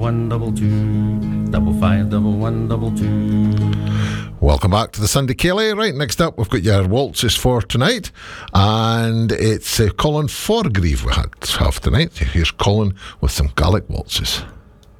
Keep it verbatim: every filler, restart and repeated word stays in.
One double two, double five, double one, double two. Welcome back to the Sunday Kelly. Right, next up we've got your waltzes for tonight, and it's uh, Colin Forgreave we had have tonight. Here's Colin with some Gaelic waltzes.